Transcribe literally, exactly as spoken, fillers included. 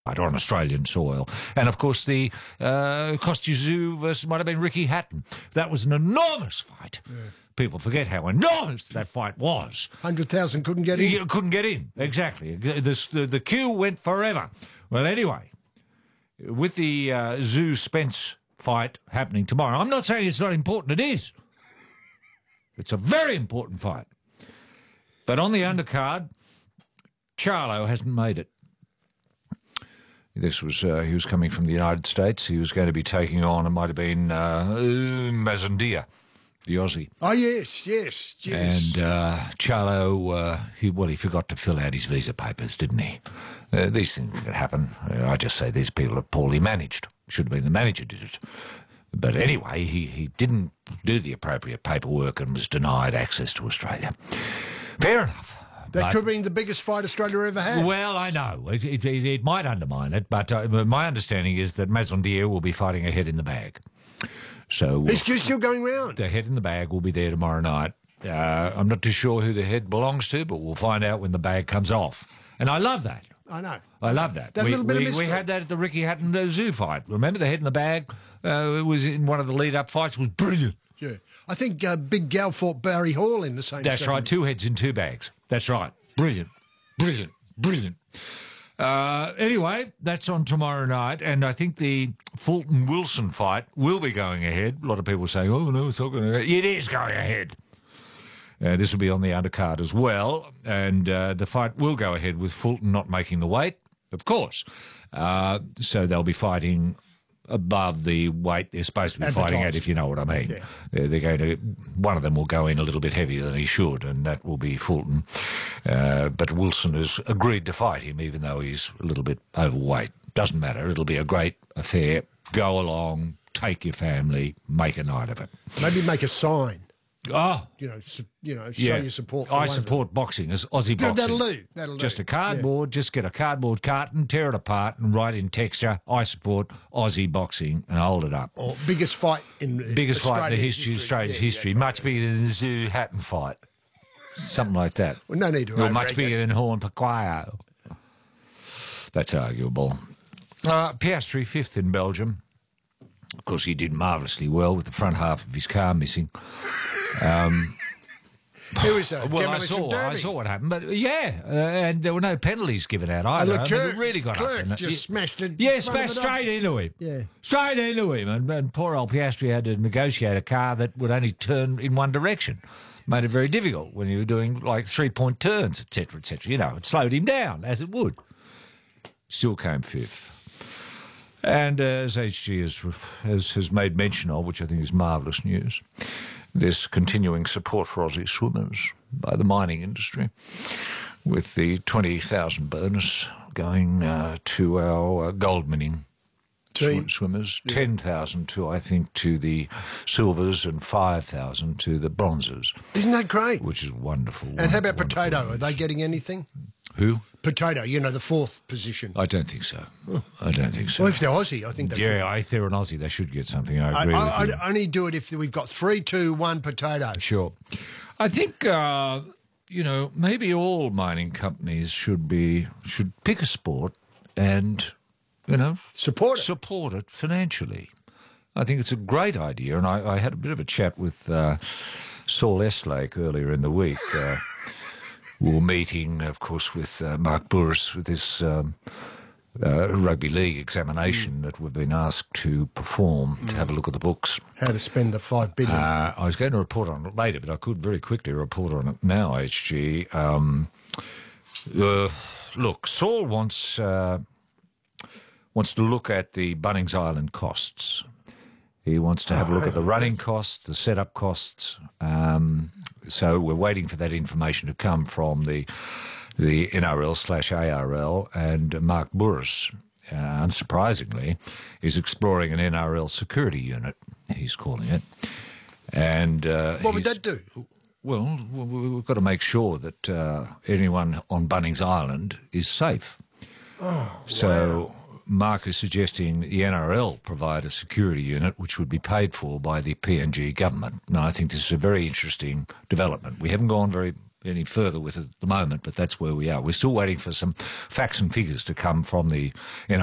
on Australian soil. And, of course, the uh, Costa Zoo versus might have been Ricky Hatton. That was an enormous fight. Yeah. People forget how enormous that fight was. one hundred thousand couldn't get in? You couldn't get in, exactly. The, the, the queue went forever. Well, anyway, with the uh, Zoo-Spence fight happening tomorrow, I'm not saying it's not important, it is. It's a very important fight. But on the undercard, Charlo hasn't made it. This was, uh, he was coming from the United States. He was going to be taking on, it might have been uh, Mazandia, the Aussie. Oh, yes, yes, yes. And uh, Charlo, uh, he, well, he forgot to fill out his visa papers, didn't he? Uh, these things can happen. Uh, I just say these people are poorly managed. Should have been the manager did it. But anyway, he, he didn't do the appropriate paperwork and was denied access to Australia. Fair enough. That but, could have been the biggest fight Australia ever had. Well, I know. It, it, it, it might undermine it, but uh, my understanding is that Mazandia will be fighting a head in the bag. So He's uh, still going round. The head in the bag will be there tomorrow night. Uh, I'm not too sure who the head belongs to, but we'll find out when the bag comes off. And I love that. I know. I love that. That we, little bit we, of mystery. we had that at the Ricky Hatton uh, Zoo fight. Remember the head in the bag? Uh, it was in one of the lead-up fights. It was brilliant. Yeah. I think uh, Big Gal fought Barry Hall in the same That's segment. right. Two heads in two bags. That's right. Brilliant. Brilliant. Brilliant. Uh, anyway, that's on tomorrow night, and I think the Fulton-Wilson fight will be going ahead. A lot of people saying, oh, no, it's not going to go ahead. It is going ahead. Uh, this will be on the undercard as well, and uh, the fight will go ahead with Fulton not making the weight, of course. Uh, so they'll be fighting above the weight they're supposed to be fighting at, if you know what I mean. Yeah. They're, they're going to. One of them will go in a little bit heavier than he should, and that will be Fulton. Uh, but Wilson has agreed to fight him, even though he's a little bit overweight. Doesn't matter. It'll be a great affair. Go along, take your family, make a night of it. Maybe make a sign. Oh, you know, su- you know, show yeah. your support. For I support boxing as Aussie boxing. That'll do. That'll just do. a cardboard. Yeah. Just get a cardboard carton, tear it apart, and write in texture, "I support Aussie boxing," and hold it up. Or biggest fight in biggest Australia's fight in the history, history. Australia's yeah, history, yeah, much right. bigger than the Zoo Hatton fight, something like that. Well, no need to. Or much bigger than Horn Paquayo. That's arguable. Uh, Piastri fifth in Belgium. Of course, he did marvellously well with the front half of his car missing. Um, It was a well, I saw, I saw what happened, but yeah, uh, and there were no penalties given out either. And Leclerc, I mean, it really got Leclerc up. just it, smashed it. Yeah, smashed straight into him. Yeah, straight into him, and, and poor old Piastri had to negotiate a car that would only turn in one direction. Made it very difficult when you were doing like three-point turns, et cetera, et cetera. You know, it slowed him down as it would. Still came fifth. And uh, as H G has, has has made mention of, which I think is marvellous news, this continuing support for Aussie swimmers by the mining industry, with the twenty thousand bonus going uh, to our uh, gold minning sw- swimmers, yeah. ten thousand to, I think, to the silvers and five thousand to the bronzes. Isn't that great? Which is wonderful. And wonderful, how about Potato? News. Are they getting anything? Who? Potato, you know, the fourth position. I don't think so. Oh. I don't think so. Well, if they're Aussie, I think they Yeah, should. if they're an Aussie, they should get something. I agree I, with I, you. I'd only do it if we've got three, two, one Potato. Sure. I think, uh, you know, maybe all mining companies should be should pick a sport and, you know, support it. Support it financially. I think it's a great idea. And I, I had a bit of a chat with uh, Saul Estlake earlier in the week. Uh, we were meeting, of course, with uh, Mark Burris with this um, uh, rugby league examination mm. that we've been asked to perform, mm. to have a look at the books. How to spend the five billion. Uh, I was going to report on it later, but I could very quickly report on it now, H G. Um, uh, look, Saul wants, uh, wants to look at the Bunnings Island costs. He wants to have a look at the running costs, the setup costs. Um, so we're waiting for that information to come from the the N R L slash A R L, and Mark Burris, uh, unsurprisingly, is exploring an N R L security unit, he's calling it. And uh, what would that do? Well, we've got to make sure that uh, anyone on Bunnings Island is safe. Oh, so. Wow. Mark is suggesting the N R L provide a security unit which would be paid for by the P N G government. Now, I think this is a very interesting development. We haven't gone very any further with it at the moment, but that's where we are. We're still waiting for some facts and figures to come from the